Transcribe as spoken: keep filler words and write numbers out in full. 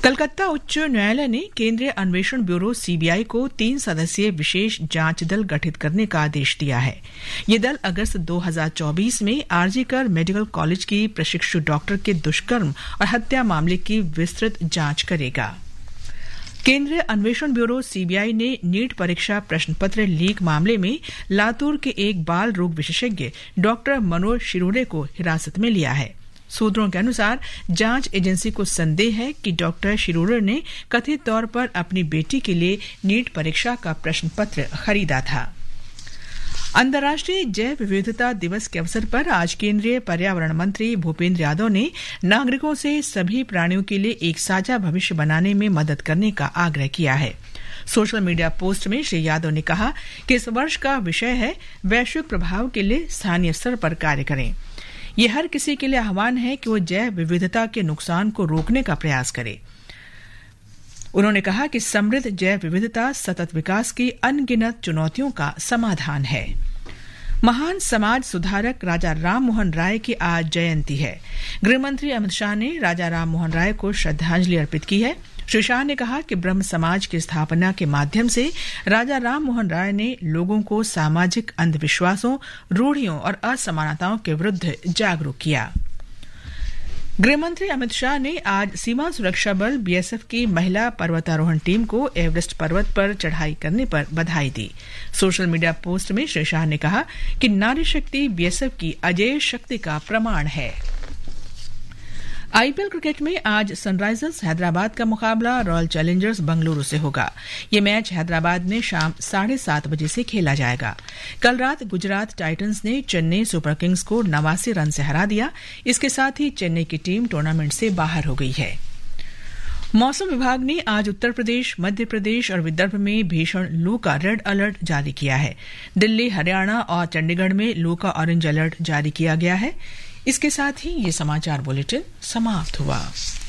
कलकत्ता उच्च न्यायालय ने केंद्रीय अन्वेषण ब्यूरो सीबीआई को तीन सदस्यीय विशेष जांच दल गठित करने का आदेश दिया है। ये दल अगस्त दो हज़ार चौबीस में आरजीकर मेडिकल कॉलेज की प्रशिक्षु डॉक्टर के दुष्कर्म और हत्या मामले की विस्तृत जांच करेगा। केंद्रीय अन्वेषण ब्यूरो सीबीआई ने नीट परीक्षा प्रश्न पत्र लीक मामले में लातूर के एक बाल रोग विशेषज्ञ डॉक्टर मनोज शिरोडे को हिरासत में लिया है। सूत्रों के अनुसार जांच एजेंसी को संदेह है कि डॉक्टर शिरोडे ने कथित तौर पर अपनी बेटी के लिए नीट परीक्षा का प्रश्न पत्र खरीदा था। अंतर्राष्ट्रीय जैव विविधता दिवस के अवसर पर आज केंद्रीय पर्यावरण मंत्री भूपेंद्र यादव ने नागरिकों से सभी प्राणियों के लिए एक साझा भविष्य बनाने में मदद करने का आग्रह किया है। सोशल मीडिया पोस्ट में श्री यादव ने कहा कि इस वर्ष का विषय है वैश्विक प्रभाव के लिए स्थानीय स्तर पर कार्य करें। ये हर किसी के लिए आह्वान है कि वो जैव विविधता के नुकसान को रोकने का प्रयास करे। उन्होंने कहा कि समृद्ध जैव विविधता सतत विकास की अनगिनत चुनौतियों का समाधान है। महान समाज सुधारक राजा राम मोहन राय की आज जयंती है। गृहमंत्री अमित शाह ने राजा राम मोहन राय को श्रद्धांजलि अर्पित की है। श्री शाह ने कहा कि ब्रह्म समाज की स्थापना के माध्यम से राजा राम मोहन राय ने लोगों को सामाजिक अंधविश्वासों, रूढ़ियों और असमानताओं के विरुद्ध जागरूक किया। गृहमंत्री अमित शाह ने आज सीमा सुरक्षा बल बीएसएफ की महिला पर्वतारोहण टीम को एवरेस्ट पर्वत पर चढ़ाई करने पर बधाई दी। सोशल मीडिया पोस्ट में श्री शाह ने कहा कि नारी शक्ति बीएसएफ की अजेय शक्ति का प्रमाण है। आईपीएल क्रिकेट में आज सनराइजर्स हैदराबाद का मुकाबला रॉयल चैलेंजर्स बंगलुरु से होगा। ये मैच हैदराबाद में शाम साढ़े सात बजे से खेला जाएगा। कल रात गुजरात टाइटंस ने चेन्नई सुपर किंग्स को नवासी रन से हरा दिया। इसके साथ ही चेन्नई की टीम टूर्नामेंट से बाहर हो गई है। मौसम विभाग ने आज उत्तर प्रदेश, मध्य प्रदेश और विदर्भ में भीषण लू का रेड अलर्ट जारी किया है। दिल्ली, हरियाणा और चंडीगढ़ में लू का ऑरेंज अलर्ट जारी किया गया है। इसके साथ ही ये समाचार बुलेटिन समाप्त हुआ।